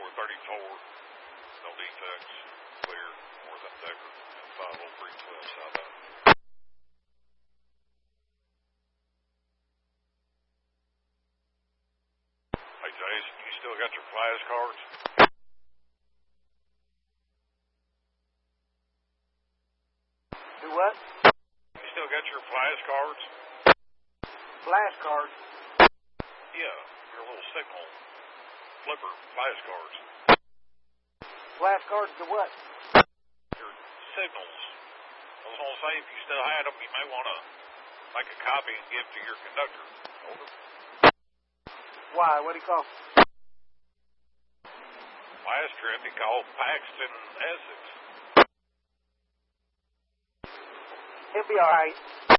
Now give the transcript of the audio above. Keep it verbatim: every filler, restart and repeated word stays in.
thirty-four, no defects, clear, more than Decker, and five oh three twelve southbound. Hey Jason, you still got your flashcards? Do what? You still got your flashcards? Flashcards? Yeah, your little signal flipper flashcards. Flashcards to what? Your signals. I was going to say, if you still had them, you may want to make a copy and give to your conductor. Over. Why? What do you call? Last trip, he called Paxton Essex. He'll be all right.